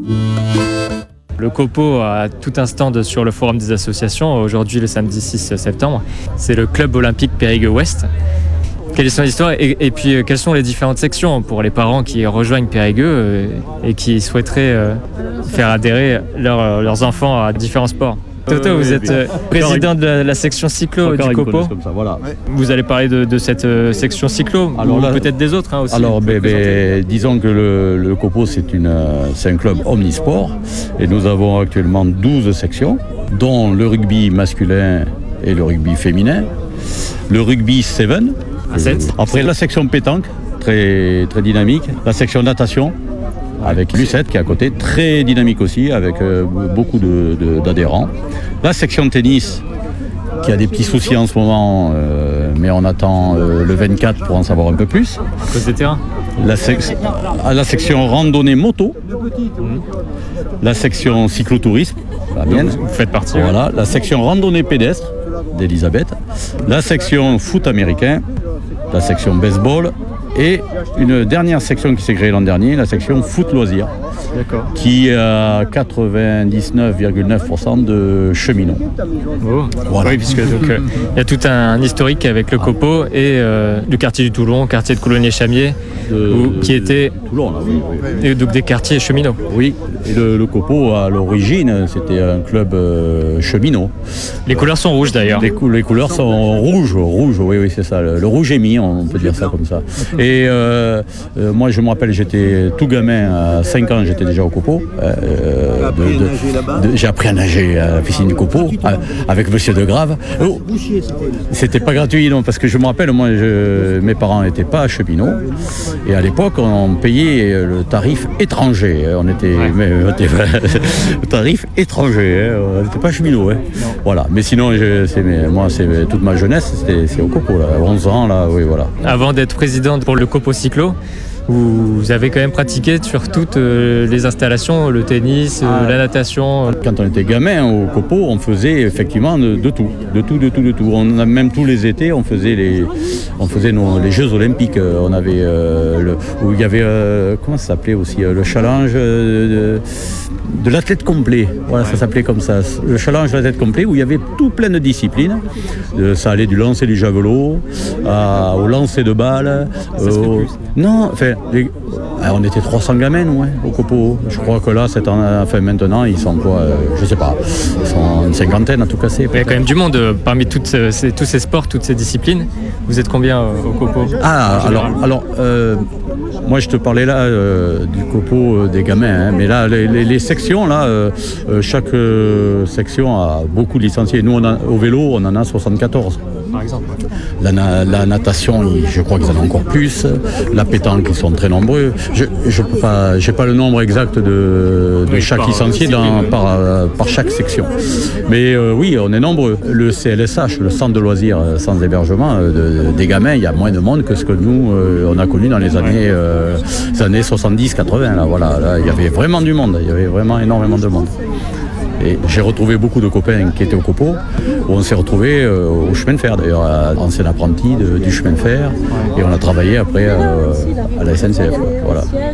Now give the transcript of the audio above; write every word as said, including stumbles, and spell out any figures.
Le Copo a tout un stand sur le forum des associations, aujourd'hui le samedi six septembre. C'est le club olympique Périgueux-Ouest. Quelle est son histoire et, et puis quelles sont les différentes sections pour les parents qui rejoignent Périgueux euh, et qui souhaiteraient euh, faire adhérer leur, leurs enfants à différents sports? Toto, euh, vous êtes euh, président de la, la section cyclo du Copo. Comme ça, voilà. Vous allez parler de, de cette euh, section cyclo, alors, ou là, peut-être des autres hein, aussi. Alors, ben, ben, disons que le, le Copo, c'est, une, c'est un club omnisport. Et nous avons actuellement douze sections, dont le rugby masculin et le rugby féminin. Le rugby sept. À sept. Après, la section pétanque, très, très dynamique. La section natation, avec l'U sept qui est à côté, très dynamique aussi, avec euh, beaucoup de, de, d'adhérents. La section tennis, qui a des petits soucis en ce moment, euh, mais on attend euh, le vingt-quatre pour en savoir un peu plus. À cause des terrains. La, sec- la section randonnée moto, mmh. La section cyclotourisme, la mienne. Vous faites partie. Voilà. Ouais. La section randonnée pédestre d'Elisabeth, la section foot américain, la section baseball et une dernière section qui s'est créée l'an dernier, la section foot loisirs. D'accord. Qui a quatre-vingt-dix-neuf virgule neuf pour cent de cheminots. Oh. Voilà. Oui, puisque donc euh, il y a tout un historique avec le Copo et euh, du quartier du Toulon, quartier de Coulommiers-Chamiers, où, qui était Toulon, là, oui, oui. Et donc des quartiers cheminots. Oui, et le, le Copo à l'origine, c'était un club euh, cheminot. Les couleurs sont rouges d'ailleurs. Les, cou- les couleurs sont rouges, rouges, oui, oui, c'est ça. Le, le rouge émis, on peut dire ça comme ça. Et euh, euh, moi, je me rappelle, j'étais tout gamin, à cinq ans, j'étais déjà au Copo. Euh, de, de, de, j'ai appris à nager à la piscine du Copo euh, avec Monsieur de Grave. Oh, c'était pas gratuit, non, parce que je me rappelle, moi, je, mes parents n'étaient pas cheminots. Et à l'époque, on payait le tarif étranger. On était, ouais. mais, on était le tarif étranger. Hein, on n'était pas cheminot. Hein. Voilà. Mais sinon, je, c'est, moi, c'est toute ma jeunesse, c'était, c'est au Copo, là, onze ans, là, oui, voilà. Avant d'être présidente pour le Copo Cyclo, vous avez quand même pratiqué sur toutes euh, les installations, le tennis, euh, ah, la natation. Quand on était gamin au Copo, on faisait effectivement de, de tout, de tout, de tout, de tout. On a même tous les étés, on faisait les, on faisait nos, les Jeux Olympiques. On avait euh, le, où il y avait euh, comment ça s'appelait aussi euh, le challenge euh, de, de l'athlète complet. Voilà, ouais. Ça s'appelait comme ça. Le challenge de l'athlète complet où il y avait tout plein de disciplines. Euh, ça allait du lancer du javelot à, au lancer de balles. Ça euh, se fait plus. Non, enfin. Les... Alors, on était trois cents gamins, nous, hein, au Copo. Je crois que là, cette année, enfin, maintenant, ils sont quoi euh, je sais pas. Ils sont une cinquantaine à tout casser. Il y a quand même du monde euh, parmi toutes ces, tous ces sports, toutes ces disciplines. Vous êtes combien euh, au Copo? Ah, alors, alors euh, moi, je te parlais là euh, du Copo euh, des gamins, hein, mais là, les, les, les sections, là, euh, euh, chaque euh, section a beaucoup de licenciés. Nous, on a, au vélo, on en a soixante-quatorze. Par exemple. La, na- la natation, je crois qu'ils en ont encore plus. La pétanque, ils sont très nombreux. Je je peux pas, j'ai pas le nombre exact de, de oui, chaque licencié dans, par, euh, par chaque section. Mais euh, oui, on est nombreux. Le C L S H, le centre de loisirs sans hébergement euh, de, des gamins, il y a moins de monde que ce que nous euh, on a connu dans les années, euh, les années soixante-dix quatre-vingts. Là, voilà, là, il y avait vraiment du monde. Il y avait vraiment énormément de monde. Et j'ai retrouvé beaucoup de copains qui étaient au Copo, où on s'est retrouvés euh, au chemin de fer, d'ailleurs, ancien apprenti de, du chemin de fer, et on a travaillé après euh, à la S N C F. Voilà.